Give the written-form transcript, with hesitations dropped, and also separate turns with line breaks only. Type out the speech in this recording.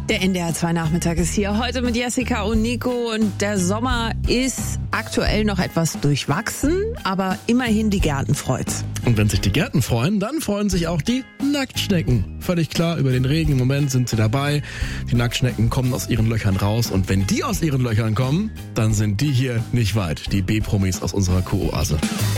Der NDR 2 Nachmittag ist hier heute mit Jessica und Nico und der Sommer ist aktuell noch etwas durchwachsen, aber immerhin die Gärten freut's.
Und wenn sich die Gärten freuen, dann freuen sich auch die Nacktschnecken. Völlig klar, über den Regen im Moment sind sie dabei. Die Nacktschnecken kommen aus ihren Löchern raus und wenn die aus ihren Löchern kommen, dann sind die hier nicht weit, die B-Promis aus unserer Kuroase.